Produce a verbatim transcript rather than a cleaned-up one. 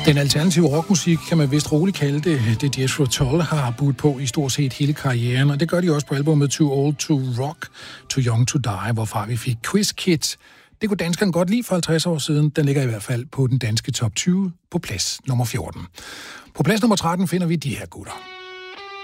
Den alternative rockmusik kan man vist roligt kalde det, det Jethro Tull har budt på i stort set hele karrieren, og det gør de også på albumet Too Old to Rock, Too Young to Die, hvorfra vi fik Quiz Kids. Det kunne danskerne godt lide for halvtreds år siden. Den ligger i hvert fald på den danske top tyve på plads nummer fjorten. På plads nummer tretten finder vi de her gutter.